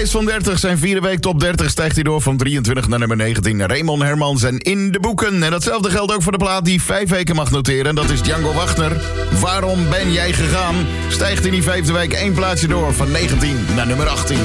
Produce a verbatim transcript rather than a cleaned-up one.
lijst van dertig. Zijn vierde week top dertig stijgt hij door van drieëntwintig naar nummer negentien. Raymond Hermans en In de Boeken. En datzelfde geldt ook voor de plaat die vijf weken mag noteren. En dat is Django Wagner. Waarom ben jij gegaan? Stijgt in die vijfde week één plaatsje door van negentien naar nummer achttien.